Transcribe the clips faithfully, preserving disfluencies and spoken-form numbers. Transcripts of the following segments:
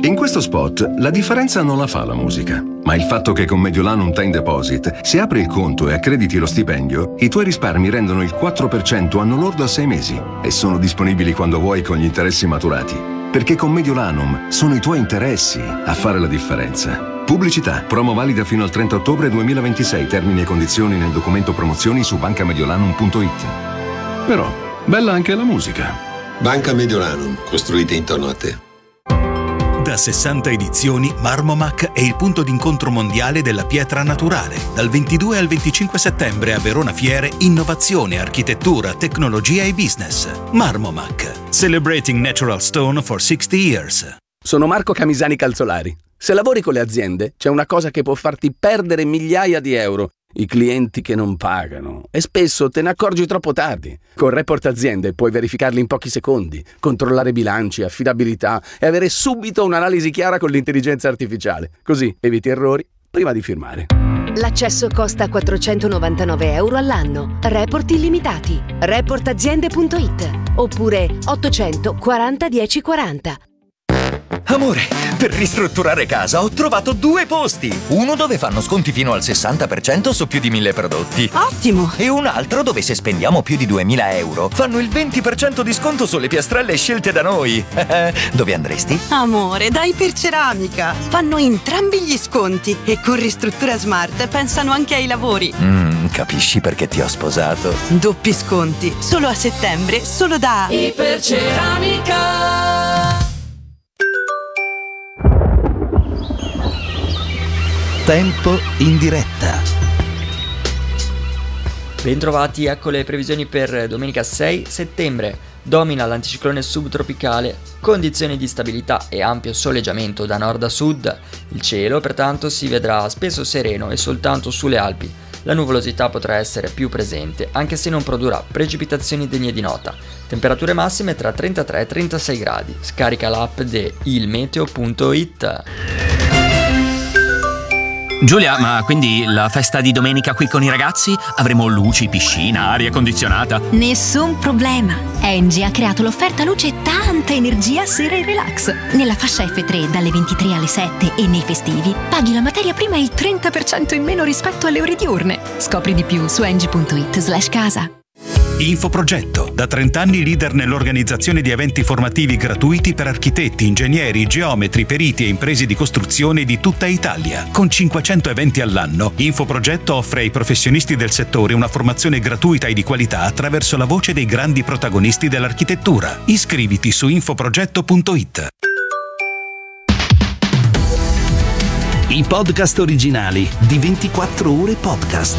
In questo spot la differenza non la fa la musica, ma il fatto che con Mediolanum Time Deposit, se apri il conto e accrediti lo stipendio, i tuoi risparmi rendono il quattro per cento anno lordo a sei mesi e sono disponibili quando vuoi con gli interessi maturati. Perché con Mediolanum sono i tuoi interessi a fare la differenza. Pubblicità. Promo valida fino al trenta ottobre duemilaventisei. Termini e condizioni nel documento promozioni su banca mediolanum punto it. Però, bella anche la musica. Banca Mediolanum, costruita intorno a te. Da sessanta edizioni, Marmomac è il punto d'incontro mondiale della pietra naturale. Dal ventidue al venticinque settembre a Verona Fiere, innovazione, architettura, tecnologia e business. Marmomac, celebrating natural stone for sixty years. Sono Marco Camisani Calzolari. Se lavori con le aziende, c'è una cosa che può farti perdere migliaia di euro. I clienti che non pagano. E spesso te ne accorgi troppo tardi. Con Report Aziende puoi verificarli in pochi secondi, controllare bilanci, affidabilità e avere subito un'analisi chiara con l'intelligenza artificiale. Così eviti errori prima di firmare. L'accesso costa quattrocentonovantanove euro all'anno. Report illimitati. report aziende punto it oppure ottocento quaranta dieci quaranta. Amore, per ristrutturare casa ho trovato due posti. Uno dove fanno sconti fino al sessanta per cento su più di mille prodotti. Ottimo! E un altro dove se spendiamo più di duemila euro fanno il venti per cento di sconto sulle piastrelle scelte da noi. Dove andresti? Amore, da Iperceramica. Fanno entrambi gli sconti e con Ristruttura Smart pensano anche ai lavori. Mm, capisci perché ti ho sposato? Doppi sconti, solo a settembre, solo da Iperceramica. Tempo in diretta. Bentrovati, ecco le previsioni per domenica sei settembre. Domina l'anticiclone subtropicale, condizioni di stabilità e ampio soleggiamento da nord a sud. Il cielo pertanto si vedrà spesso sereno e soltanto sulle Alpi la nuvolosità potrà essere più presente, anche se non produrrà precipitazioni degne di nota. Temperature massime tra trentatré e trentasei gradi. Scarica l'app di ilmeteo punto it. Giulia, ma quindi la festa di domenica qui con i ragazzi? Avremo luci, piscina, aria condizionata? Nessun problema. Engie ha creato l'offerta luce e tanta energia sera e relax. Nella fascia F tre dalle ventitré alle sette e nei festivi paghi la materia prima il trenta per cento in meno rispetto alle ore diurne. Scopri di più su engie punto it slash casa. Infoprogetto, da trenta anni leader nell'organizzazione di eventi formativi gratuiti per architetti, ingegneri, geometri, periti e imprese di costruzione di tutta Italia. Con cinquecento eventi all'anno, Infoprogetto offre ai professionisti del settore una formazione gratuita e di qualità attraverso la voce dei grandi protagonisti dell'architettura. Iscriviti su infoprogetto punto it. I podcast originali di ventiquattro ore podcast.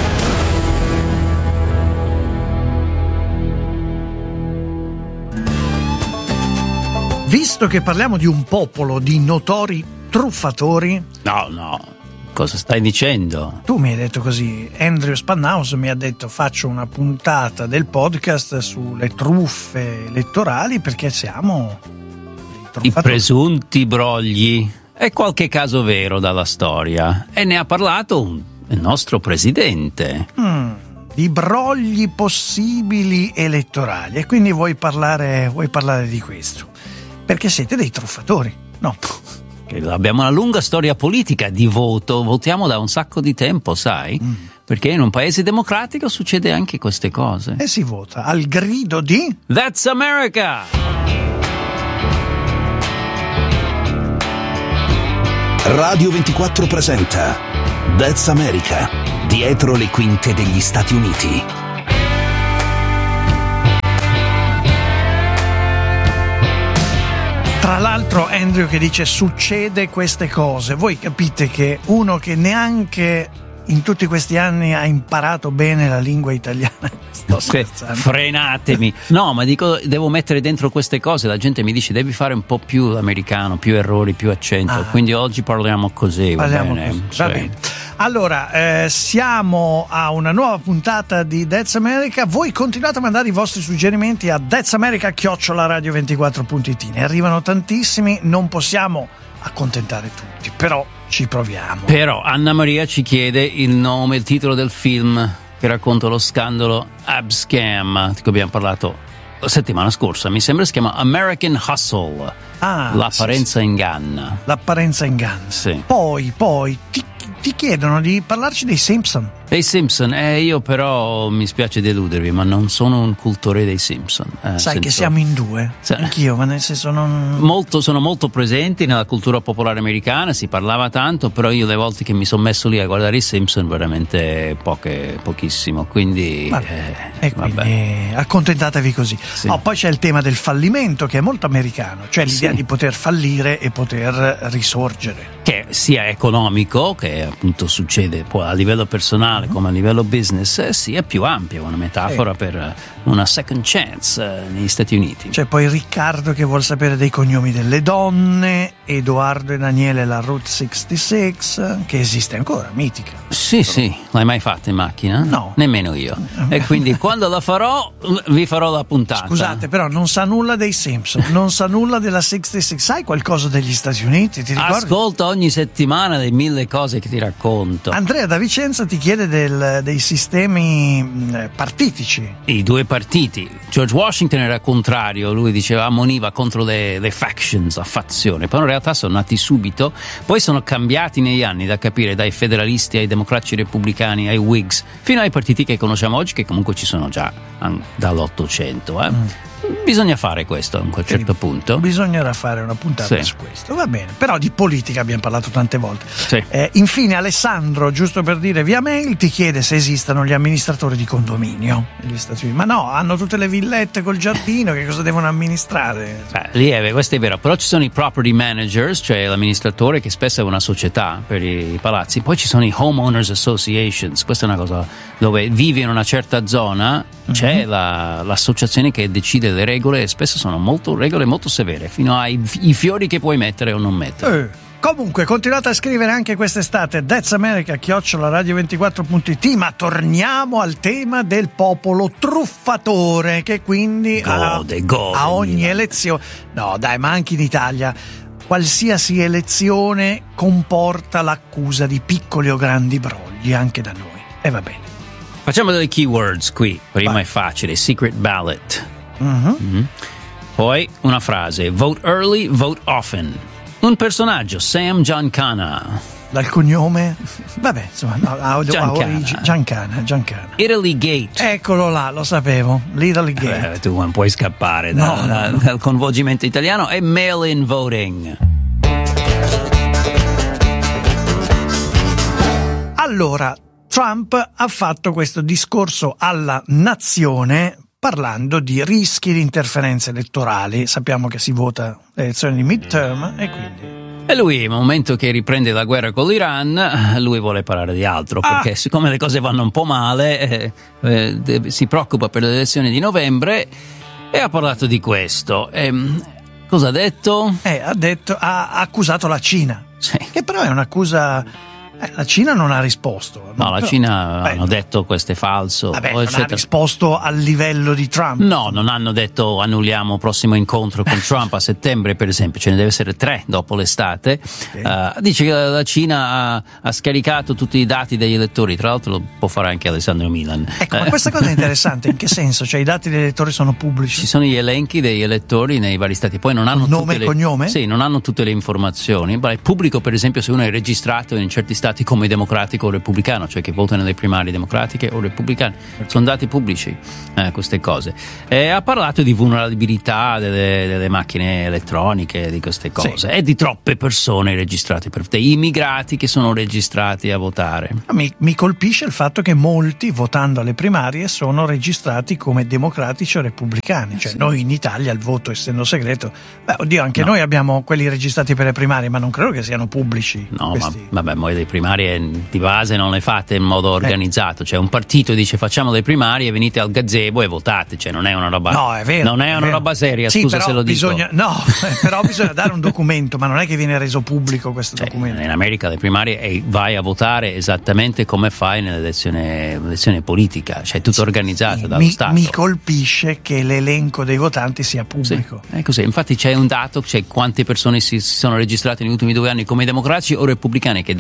Visto che parliamo di un popolo di notori truffatori... No, no, cosa stai dicendo? Tu mi hai detto così, Andrew Spanhaus mi ha detto faccio una puntata del podcast sulle truffe elettorali perché siamo... I presunti brogli e qualche caso vero dalla storia. E ne ha parlato un, il nostro presidente. Mm, di brogli possibili elettorali. E quindi vuoi parlare, vuoi parlare di questo? Perché siete dei truffatori, no? Abbiamo una lunga storia politica di voto, votiamo da un sacco di tempo, sai? Mm. Perché in un paese democratico succede anche queste cose. E si vota al grido di... That's America! Radio ventiquattro presenta That's America, dietro le quinte degli Stati Uniti. Tra l'altro Andrew che dice succede queste cose, voi capite che uno che neanche in tutti questi anni ha imparato bene la lingua italiana. Sto scherzando. Frenatemi. No, ma dico, devo mettere dentro queste cose, la gente mi dice devi fare un po' più l'americano, più errori, più accento, ah. Quindi oggi parliamo così, parliamo va bene? Così. Va bene. Allora, eh, siamo a una nuova puntata di That's America. Voi continuate a mandare i vostri suggerimenti a thatsamerica chiocciola radio ventiquattro punto it. Ne arrivano tantissimi, non possiamo accontentare tutti, però ci proviamo. Però Anna Maria ci chiede il nome, il titolo del film che racconta lo scandalo Abscam, di cui abbiamo parlato settimana scorsa, mi sembra si chiama American Hustle. Ah, L'apparenza sì, sì. inganna. L'apparenza inganna. Sì. Poi, poi ti, ti chiedono di parlarci dei Simpson. Dei Simpson, eh, io però mi spiace deludervi, ma non sono un cultore dei Simpson. Eh, Sai che senso- siamo in due, Sì. anch'io, ma nel senso non... Molto, sono molto presenti nella cultura popolare americana, si parlava tanto, però io le volte che mi sono messo lì a guardare i Simpson veramente poche, pochissimo, quindi, Vabbè, eh, e quindi vabbè. accontentatevi così. Sì. Oh, poi c'è il tema del fallimento che è molto americano, cioè l'idea Sì. di poter fallire e poter risorgere. Che sia economico, che appunto succede poi a livello personale come a livello business, eh, sia più ampia, una metafora Sì. per una second chance eh, negli Stati Uniti. C'è poi Riccardo che vuol sapere dei cognomi delle donne, Edoardo e Daniele la Route sessantasei, che esiste ancora, mitica. Sì, sì, l'hai mai fatta in macchina? No. Nemmeno io. E quindi quando la farò, vi farò la puntata. Scusate, però non sa nulla dei Simpson, non sa nulla della sessantasei. Sai qualcosa degli Stati Uniti? Ti ricordi? Ascolta ogni settimana le mille cose che ti racconto. Andrea da Vicenza ti chiede del- dei sistemi mh, partitici. I due partiti. George Washington era contrario, lui diceva ammoniva contro le, le factions, la fazione, però in realtà sono nati subito, poi sono cambiati negli anni, da capire, dai federalisti ai democratici repubblicani ai Whigs, fino ai partiti che conosciamo oggi, che comunque ci sono già an- dall'Ottocento. Eh. Mm. Bisogna fare questo a un certo punto. Bisognerà fare una puntata Sì. su questo, va bene. Però di politica abbiamo parlato tante volte. Sì. Eh, infine Alessandro, giusto per dire via mail, ti chiede se esistano gli amministratori di condominio negli Stati Uniti. Ma no, hanno tutte le villette col giardino, che cosa devono amministrare? Beh, lì è, questo è vero, però ci sono i property managers, cioè l'amministratore che spesso è una società per i palazzi, poi ci sono i homeowners associations, questa è una cosa dove vivi in una certa zona, c'è Mm-hmm. la, l'associazione che decide le regole e spesso sono molto regole molto severe, fino ai i fiori che puoi mettere o non mettere. Eh. Comunque continuate a scrivere anche quest'estate That's America chiocciola radio ventiquattro punto it, ma torniamo al tema del popolo truffatore che quindi Gode, a, gode, a ogni Milan. elezione, no dai, ma anche in Italia qualsiasi elezione comporta l'accusa di piccoli o grandi brogli anche da noi, e va bene. Facciamo delle keywords qui, prima Vai. è facile, secret ballot. Mhm. Mhm. Poi una frase, vote early, vote often. Un personaggio, Sam Giancana. Dal cognome? Vabbè, insomma, no, ha, ha Giancana. origine Giancana, Giancana. Italy Gate. Eccolo là, lo sapevo, l'Italy Gate. Eh, tu non puoi scappare da- No, da- no, no. dal coinvolgimento italiano. E mail-in voting. Allora, Trump ha fatto questo discorso alla nazione parlando di rischi di interferenze elettorali. Sappiamo che si vota le elezioni di midterm e quindi... E lui, nel momento che riprende la guerra con l'Iran, lui vuole parlare di altro, Ah. perché siccome le cose vanno un po' male, eh, eh, de- si preoccupa per le elezioni di novembre e ha parlato di questo. Ehm, cosa ha detto? Eh, ha detto, ha ha accusato la Cina, Sì. che però è un'accusa... eh, la Cina non ha risposto. No, la Però- Cina beh, hanno detto questo è falso. Vabbè, o non ha eccetera. risposto al livello di Trump. No, non hanno detto annulliamo il prossimo incontro con Trump a settembre, per esempio, ce ne deve essere tre dopo l'estate. Uh, dice che la Cina ha, ha scaricato tutti i dati degli elettori, tra l'altro lo può fare anche Alessandro Milan. Ecco, ma questa cosa è interessante, in che senso? Cioè i dati degli elettori sono pubblici? Ci sono gli elenchi degli elettori nei vari stati, poi non hanno Nome tutte e le, cognome? Sì, non hanno tutte le informazioni. Ma è pubblico, per esempio, se uno è registrato in certi stati come democratico o repubblicano, cioè che votano nelle primarie democratiche o repubblicane. Sono dati pubblici, eh, queste cose. E ha parlato di vulnerabilità delle, delle macchine elettroniche, di queste cose, Sì. e di troppe persone registrate, per degli immigrati che sono registrati a votare. Mi, mi colpisce il fatto che molti, votando alle primarie, sono registrati come democratici o repubblicani. Cioè, noi in Italia il voto, essendo segreto, beh, oddio, anche No. noi abbiamo quelli registrati per le primarie, ma non credo che siano pubblici. No, questi. ma vabbè, poi le primarie di base non le fate in modo organizzato, cioè un partito dice facciamo le primarie, venite al gazebo e votate, cioè non è una roba, No, è vero. non è una vero. roba seria, Sì, scusa però se lo dico. bisogna, no, però bisogna dare un documento, ma non è che viene reso pubblico questo Cioè, documento. in America le primarie e vai a votare esattamente come fai nell'elezione elezione politica, cioè tutto organizzato dallo Mi, Stato. mi colpisce che l'elenco dei votanti sia Sì, pubblico. è così. Infatti c'è un dato, c'è quante persone si, si sono registrate negli ultimi due anni come democratici o repubblicani, che dà un'idea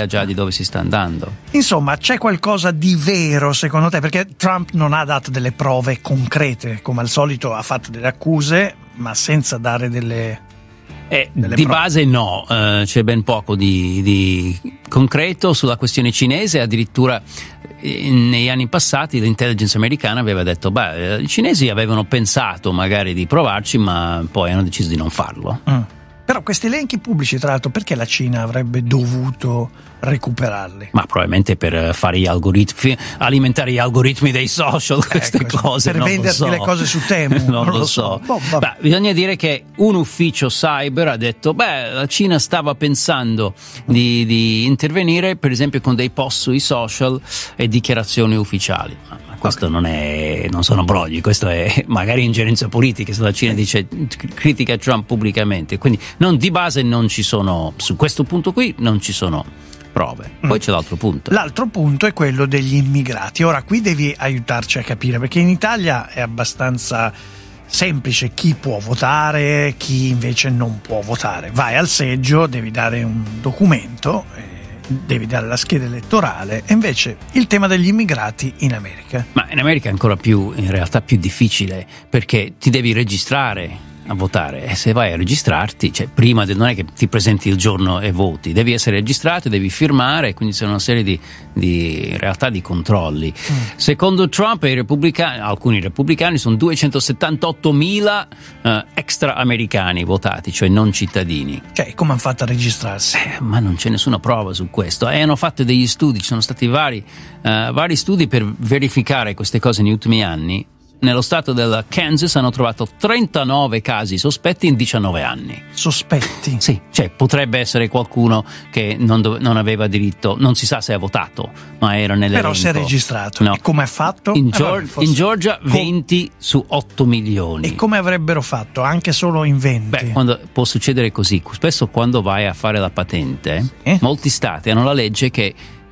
idea già di dove si sta andando. Insomma, c'è qualcosa di vero secondo te? Perché Trump non ha dato delle prove concrete, come al solito ha fatto delle accuse, ma senza dare delle... Eh, di prove. Base no, eh, c'è ben poco di, di concreto sulla questione cinese. Addirittura eh, negli anni passati l'intelligence americana aveva detto beh, i cinesi avevano pensato magari di provarci, ma poi hanno deciso di non farlo. Mm. Però questi elenchi pubblici, tra l'altro, perché la Cina avrebbe dovuto recuperarli? Ma probabilmente per fare gli algoritmi, alimentare gli algoritmi dei social, queste ecco, cose. Per non venderti lo so. le cose su Temu. non, non lo lo so. so. Boh, beh, bisogna dire che un ufficio cyber ha detto beh, la Cina stava pensando di, di intervenire, per esempio, con dei post sui social e dichiarazioni ufficiali. Questo non è, non sono brogli, questo è magari ingerenza politica, se la Cina dice critica Trump pubblicamente, quindi non, di base non ci sono, su questo punto qui non ci sono prove. Poi mm. c'è l'altro punto. L'altro punto è quello degli immigrati. Ora qui devi aiutarci a capire, perché in Italia è abbastanza semplice chi può votare, chi invece non può votare. Vai al seggio, devi dare un documento, eh, devi dare la scheda elettorale, e invece il tema degli immigrati in America. Ma in America è ancora più, in realtà più difficile, perché ti devi registrare a votare, e se vai a registrarti, cioè prima del, non è che ti presenti il giorno e voti, devi essere registrato, devi firmare, quindi c'è una serie di, di in realtà di controlli. Mm. Secondo Trump e i repubblicani, alcuni repubblicani, sono duecentosettantottomila eh, extra-americani votati, cioè non cittadini. Cioè, come hanno fatto a registrarsi? Eh, ma non c'è nessuna prova su questo, e hanno fatto degli studi, ci sono stati vari, eh, vari studi per verificare queste cose negli ultimi anni. Nello stato del Kansas hanno trovato trentanove casi sospetti in diciannove anni. Sospetti? Sì, cioè potrebbe essere qualcuno che non, dove, non aveva diritto, non si sa se ha votato, ma era nell'elenco. Però si è registrato. No. E come ha fatto? In, eh, Georgia, vabbè, forse... in Georgia venti su otto milioni. E come avrebbero fatto? Anche solo in venti? Beh, quando, può succedere così. Spesso quando vai a fare la patente, eh? molti stati hanno la legge che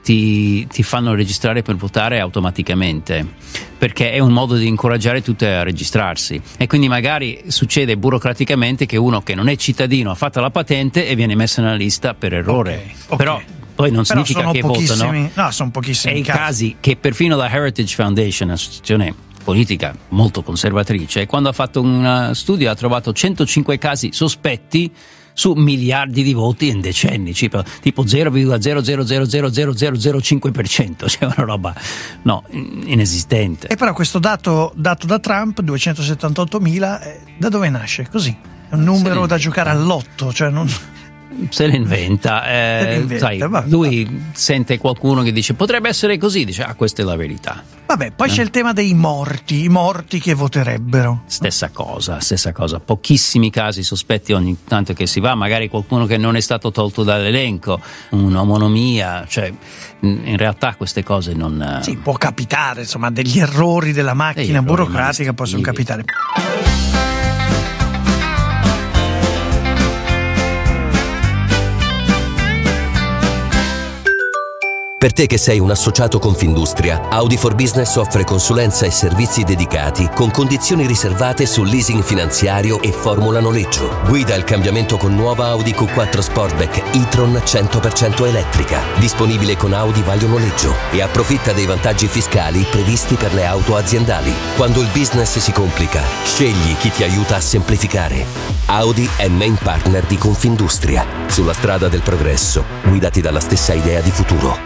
Ti, ti fanno registrare per votare automaticamente, perché è un modo di incoraggiare tutti a registrarsi, e quindi magari succede burocraticamente che uno che non è cittadino ha fatto la patente e viene messo nella lista per errore. Okay, okay. Però poi non Però significa che votano. No, sono pochissimi e i casi che perfino la Heritage Foundation, associazione politica molto conservatrice, quando ha fatto un studio ha trovato centocinque casi sospetti su miliardi di voti in decenni, tipo, tipo zero virgola zero zero zero zero zero zero zero cinque per cento, cioè una roba no, inesistente. E però questo dato dato da Trump, duecentosettantottomila, eh, da dove nasce? Così, è un numero da giocare all'otto, cioè non... Se l'inventa, eh, Se l'inventa, sai, vabbè, lui vabbè. sente qualcuno che dice potrebbe essere così, dice ah, questa è la verità. Vabbè, poi eh? c'è il tema dei morti, i morti che voterebbero. Stessa cosa, stessa cosa, pochissimi casi sospetti ogni tanto che si va, magari qualcuno che non è stato tolto dall'elenco, un'omonomia, cioè in realtà queste cose non... Sì, può capitare, insomma, degli errori della macchina errori burocratica possono capitare. Per te che sei un associato Confindustria, Audi for Business offre consulenza e servizi dedicati con condizioni riservate sul leasing finanziario e formula noleggio. Guida il cambiamento con nuova Audi Q quattro Sportback e-tron cento per cento elettrica, disponibile con Audi Vaglio Noleggio, e approfitta dei vantaggi fiscali previsti per le auto aziendali. Quando il business si complica, scegli chi ti aiuta a semplificare. Audi è main partner di Confindustria. Sulla strada del progresso, guidati dalla stessa idea di futuro.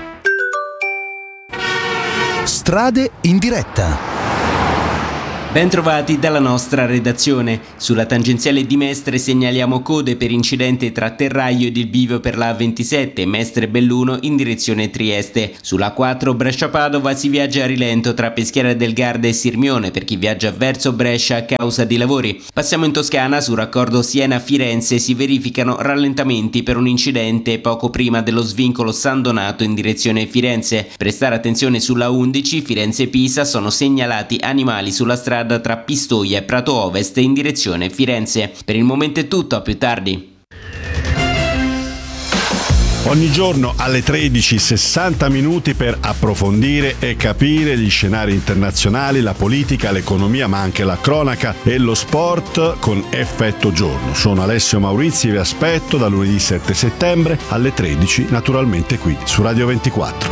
Strade in diretta. Bentrovati dalla nostra redazione. Sulla tangenziale di Mestre segnaliamo code per incidente tra Terraglio ed il bivio per la A ventisette, Mestre Belluno in direzione Trieste. Sulla A quattro Brescia-Padova si viaggia a rilento tra Peschiera del Garda e Sirmione per chi viaggia verso Brescia a causa di lavori. Passiamo in Toscana, sul raccordo Siena-Firenze si verificano rallentamenti per un incidente poco prima dello svincolo San Donato in direzione Firenze. Prestare attenzione sulla undici Firenze-Pisa, sono segnalati animali sulla strada tra Pistoia e Prato Ovest in direzione Firenze. Per il momento è tutto, a più tardi. Ogni giorno alle tredici, sessanta minuti per approfondire e capire gli scenari internazionali, la politica, l'economia, ma anche la cronaca e lo sport con Effetto Giorno. Sono Alessio Maurizi e vi aspetto da lunedì sette settembre alle tredici, naturalmente qui su Radio ventiquattro.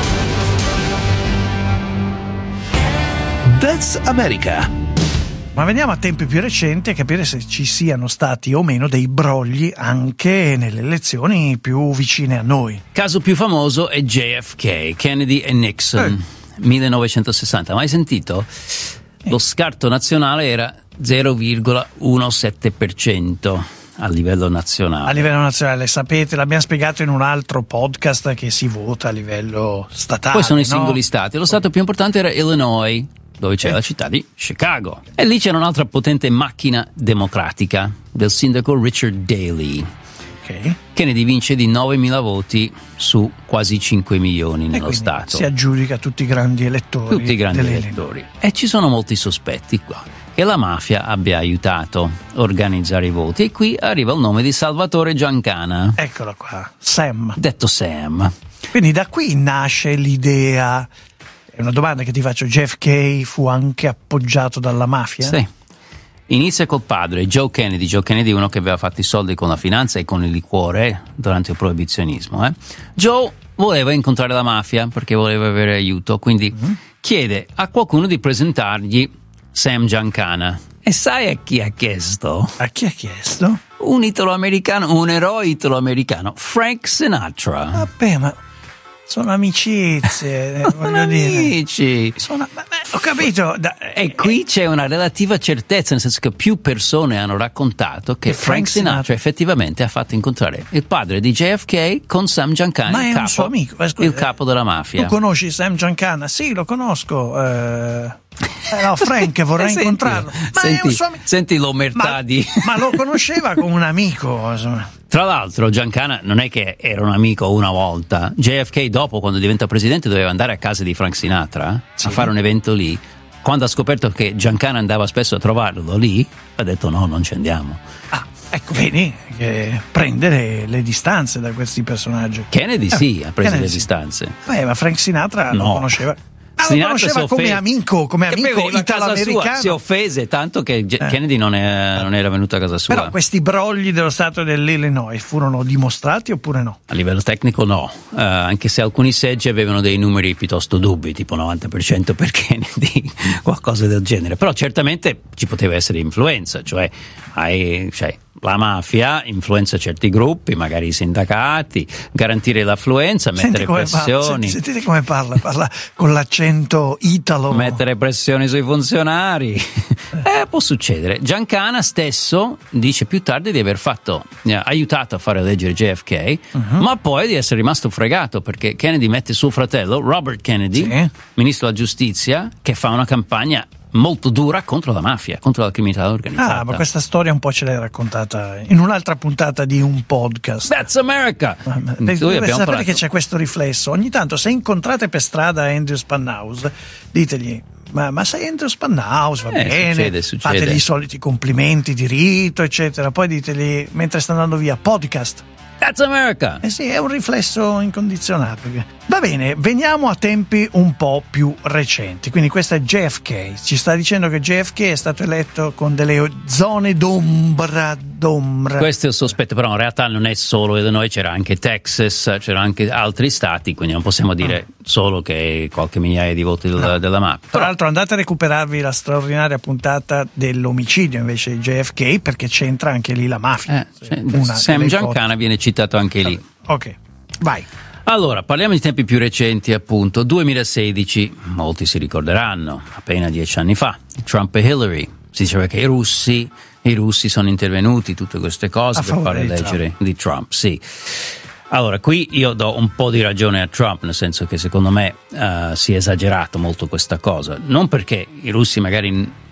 That's America. Ma veniamo a tempi più recenti a capire se ci siano stati o meno dei brogli anche nelle elezioni più vicine a noi. Caso più famoso è J F K, Kennedy e Nixon, eh. millenovecentosessanta. Mai sentito? Eh. Lo scarto nazionale era zero virgola diciassette per cento a livello nazionale. A livello nazionale, sapete, l'abbiamo spiegato in un altro podcast che si vota a livello statale. Poi sono i no? singoli stati. Lo stato più importante era Illinois, dove c'è eh. la città di Chicago. E lì c'era un'altra potente macchina democratica del sindaco Richard Daley. Okay. Kennedy vince di novemila voti su quasi cinque milioni nello Stato. Si aggiudica tutti i grandi elettori. Tutti i grandi elettori. E ci sono molti sospetti qua che la mafia abbia aiutato a organizzare i voti. E qui arriva il nome di Salvatore Giancana. Eccolo qua, Sam. Detto Sam. Quindi da qui nasce l'idea. È una domanda che ti faccio: J F K fu anche appoggiato dalla mafia? Sì. Inizia col padre, Joe Kennedy. Joe Kennedy è uno che aveva fatto i soldi con la finanza e con il liquore durante il proibizionismo. Eh? Joe voleva incontrare la mafia perché voleva avere aiuto, quindi mm-hmm. chiede a qualcuno di presentargli Sam Giancana. E sai a chi ha chiesto? A chi ha chiesto? Un italo-americano, un eroe italo-americano, Frank Sinatra. Vabbè, ma sono amicizie, voglio sono dire. Amici. Sono, ma, ma, ho capito. Da, e qui c'è una relativa certezza, nel senso che più persone hanno raccontato che Frank, Frank Sinatra, Sinatra effettivamente ha fatto incontrare il padre di J F K con Sam Giancana, ma è il, un capo, suo amico, eh, scusa, il capo della mafia. Tu conosci Sam Giancana? Sì, lo conosco. Eh, eh no, Frank, vorrei senti, incontrarlo. Ma senti, è un suo amico. Senti l'omertà ma, di. Ma lo conosceva come un amico, insomma. Tra l'altro Giancana non è che era un amico una volta. J F K dopo, quando diventa presidente, doveva andare a casa di Frank Sinatra sì. a fare un evento lì. Quando ha scoperto che Giancana andava spesso a trovarlo lì, ha detto no, non ci andiamo. Ah, ecco, vedi, che prendere le distanze da questi personaggi. Kennedy eh, sì, ha preso Kennedy le sì. distanze. Beh, ma Frank Sinatra no. lo conosceva. Ah, lo Sinatra conosceva come amico, come amico italo-americano. Si offese tanto che G- eh. Kennedy non, è, non era venuto a casa sua. Però questi brogli dello stato dell'Illinois furono dimostrati oppure no? A livello tecnico no, uh, anche se alcuni seggi avevano dei numeri piuttosto dubbi, tipo novanta per cento per Kennedy, qualcosa del genere. Però certamente ci poteva essere influenza, cioè, hai, cioè la mafia influenza certi gruppi, magari i sindacati, garantire l'affluenza, mettere pressioni. Senti, sentite come parla, parla con l'accento italo. Mettere pressioni sui funzionari. eh, può succedere. Giancana stesso dice più tardi di aver fatto, eh, aiutato a fare eleggere J F K, uh-huh. ma poi di essere rimasto fregato perché Kennedy mette suo fratello, Robert Kennedy, sì. ministro della giustizia, che fa una campagna molto dura contro la mafia, contro la criminalità organizzata. Ah, ma questa storia un po' ce l'hai raccontata in un'altra puntata di un podcast. That's America! Deve sapere che c'è questo riflesso. Ogni tanto, se incontrate per strada Andrew Spanhaus, ditegli: ma, ma sei Andrew Spanhaus, va eh, bene, succede, succede. fategli i soliti complimenti di rito, eccetera. Poi ditegli, mentre sta andando via, podcast. That's America! Eh sì, è un riflesso incondizionato. Va bene, veniamo a tempi un po' più recenti. Quindi questa è J F K. Ci sta dicendo che J F K è stato eletto con delle zone d'ombra, d'ombra. Questo è il sospetto, però in realtà non è solo Illinois, c'era anche Texas, c'erano anche altri stati, quindi non possiamo dire mm. solo che qualche migliaia di voti del, no. della mafia. Tra l'altro andate a recuperarvi la straordinaria puntata dell'omicidio invece di J F K, perché c'entra anche lì la mafia. Eh, Una Sam Giancana viene citato anche lì. Ok, vai. Allora, parliamo di tempi più recenti, appunto. duemilasedici, molti si ricorderanno, appena dieci anni fa, Trump e Hillary. Si diceva che i russi, i russi sono intervenuti, tutte queste cose, a per fare eleggere di Trump, sì. Allora, qui io do un po' di ragione a Trump, nel senso che secondo me uh, si è esagerato molto questa cosa. Non perché i russi magari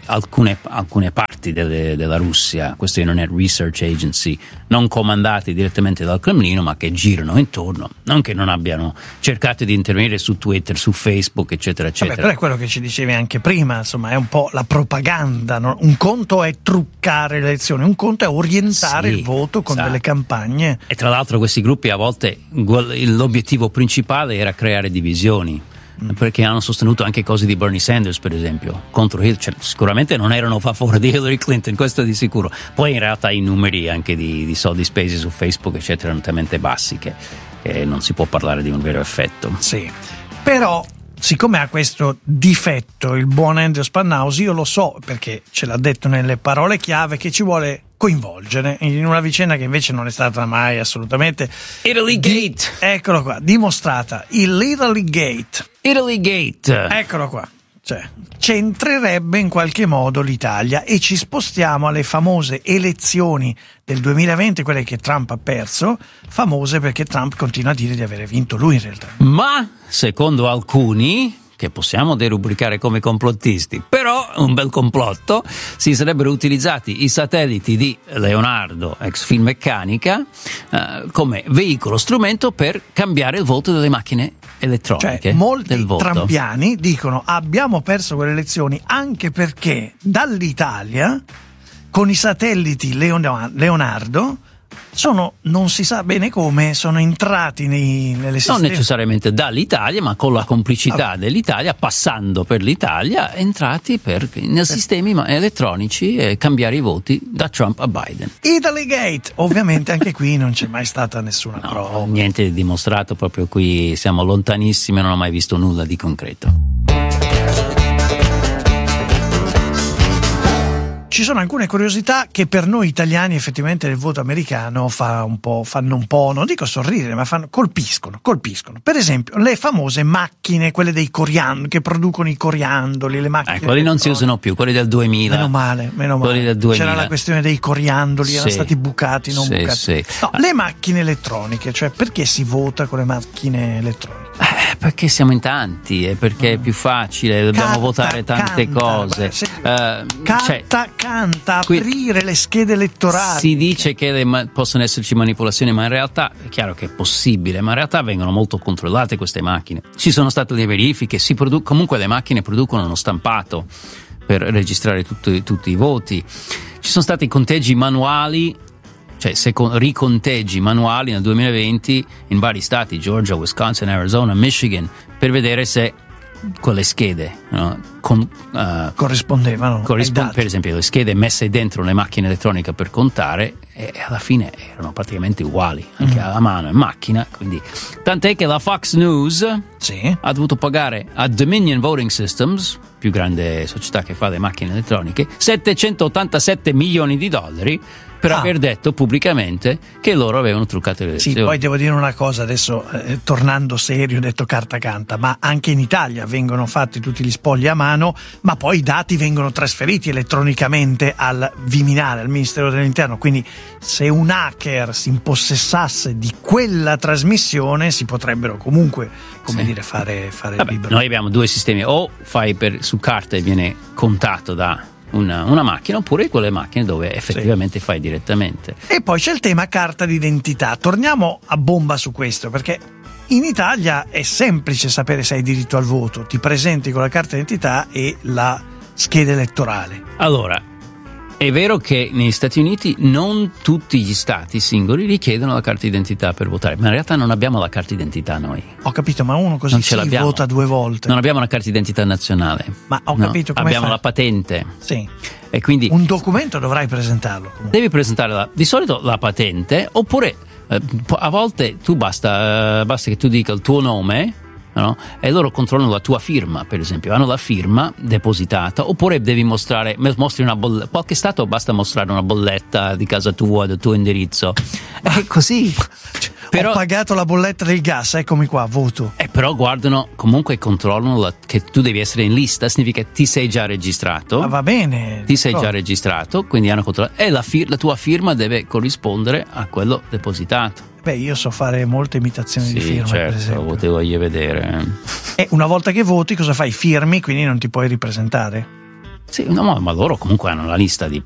alcune, alcune parti delle, della Russia, questo Internet Research Agency, non comandati direttamente dal Cremlino ma che girano intorno, non che non abbiano cercato di intervenire su Twitter, su Facebook, eccetera eccetera. Vabbè, però è quello che ci dicevi anche prima, insomma, è un po' la propaganda, no? Un conto è truccare le elezioni, un conto è orientare sì, il voto con esatto. delle campagne. E tra l'altro questi gruppi a volte l'obiettivo principale era creare divisioni, mm. perché hanno sostenuto anche cose di Bernie Sanders, per esempio, contro Hillary. Cioè, sicuramente non erano a favore di Hillary Clinton, questo di sicuro. Poi in realtà i numeri anche di, di soldi spesi su Facebook eccetera erano talmente bassi che, che non si può parlare di un vero effetto. Sì, però siccome ha questo difetto il buon Andrew Spannausi, io lo so perché ce l'ha detto nelle parole chiave, che ci vuole coinvolgere in una vicenda che invece non è stata mai assolutamente Italy di- Gate, eccolo qua, dimostrata, il Italy Gate Italy Gate, eccolo qua, cioè centrerebbe in qualche modo l'Italia, e ci spostiamo alle famose elezioni del duemilaventi, quelle che Trump ha perso, famose perché Trump continua a dire di aver vinto lui in realtà. ma secondo alcuni, che possiamo derubricare come complottisti, però un bel complotto, si sarebbero utilizzati i satelliti di Leonardo, ex Finmeccanica, eh, come veicolo, strumento per cambiare il voto delle macchine elettroniche. Cioè, molti del voto. trampiani dicono abbiamo perso quelle elezioni anche perché dall'Italia con i satelliti Leon- Leonardo sono, non si sa bene come, sono entrati nei, nelle Non sistemi. necessariamente dall'Italia, ma con la complicità ah, dell'Italia, passando per l'Italia, entrati per, nei sistemi elettronici e cambiare i voti da Trump a Biden. Italy Gate, ovviamente anche qui non c'è mai stata nessuna no, prova. Niente dimostrato, proprio qui siamo lontanissimi e non ho mai visto nulla di concreto. Ci sono alcune curiosità che per noi italiani effettivamente del voto americano fa un po', fanno un po', non dico sorridere, ma fanno, colpiscono, colpiscono. Per esempio le famose macchine, quelle dei coriandoli, che producono i coriandoli, le macchine. Eh, quelli non si usano più, quelli del duemila. Meno male, meno male. Quelli del duemila. C'era la questione dei coriandoli, sì, erano stati bucati, non sì, bucati. Sì. No, le macchine elettroniche, cioè perché si vota con le macchine elettroniche? Eh, perché siamo in tanti e perché è più facile, dobbiamo Canta, votare tante canta, cose. se, uh, canta, cioè, canta, qui aprire le schede elettorali. Si dice che le ma- possono esserci manipolazioni, ma in realtà è chiaro che è possibile, ma in realtà vengono molto controllate queste macchine. Ci sono state le verifiche, si produ- comunque le macchine producono uno stampato per registrare tutti, tutti i voti. Ci sono stati conteggi manuali, cioè secondo, riconteggi manuali nel duemilaventi in vari stati, Georgia, Wisconsin, Arizona, Michigan, per vedere se quelle schede, no, con, uh, corrispondevano corrispond- per esempio le schede messe dentro le macchine elettroniche per contare, e alla fine erano praticamente uguali anche mm. a mano e macchina, quindi tant'è che la Fox News sì. ha dovuto pagare a Dominion Voting Systems, più grande società che fa le macchine elettroniche, settecentottantasette milioni di dollari per ah. aver detto pubblicamente che loro avevano truccato le elezioni. Sì, poi devo dire una cosa adesso, eh, tornando serio, ho detto carta canta, ma anche in Italia vengono fatti tutti gli spogli a mano, ma poi i dati vengono trasferiti elettronicamente al Viminale, al Ministero dell'Interno, quindi se un hacker si impossessasse di quella trasmissione si potrebbero comunque, come sì. dire, fare, fare Vabbè, libero. Noi abbiamo due sistemi, o fai per, su carta e viene contato da Una, una macchina, oppure quelle macchine dove effettivamente sì. fai direttamente. E poi c'è il tema carta d'identità. Torniamo a bomba su questo, perché in Italia è semplice sapere se hai diritto al voto. Ti presenti con la carta d'identità e la scheda elettorale. Allora, è vero che negli Stati Uniti non tutti gli stati singoli richiedono la carta d'identità per votare, ma in realtà non abbiamo la carta d'identità noi. Ho capito, ma uno così non ce si l'abbiamo. vota due volte. Non abbiamo una carta d'identità nazionale. Ma ho no, capito come abbiamo fai? la patente. Sì. E quindi un documento dovrai presentarlo. Comunque. Devi presentare la, di solito la patente, oppure eh, a volte tu basta, eh, basta che tu dica il tuo nome, no? E loro controllano la tua firma, per esempio, hanno la firma depositata, oppure devi mostrare, mostri una bolletta, qualche stato basta mostrare una bolletta di casa tua, del tuo indirizzo, è così. Però, ho pagato la bolletta del gas, eccomi qua, voto. Eh, però guardano, comunque controllano la, che tu devi essere in lista, significa che ti sei già registrato. Ma va bene. Ti sei già registrato, quindi hanno controllato, e la, fir- la tua firma deve corrispondere a quello depositato. Beh, io so fare molte imitazioni sì, di firma, certo, per esempio. Lo voglio vedere. E una volta che voti cosa fai? Firmi, quindi non ti puoi ripresentare? Sì, no, ma loro comunque hanno la lista di